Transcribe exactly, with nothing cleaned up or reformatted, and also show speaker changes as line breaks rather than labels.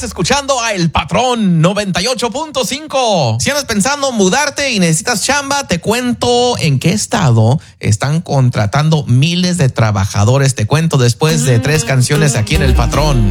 Estás escuchando a El Patrón noventa y ocho punto cinco. Si andas pensando mudarte y necesitas chamba, te cuento en qué estado están contratando miles de trabajadores. Te cuento después de tres canciones aquí en El Patrón.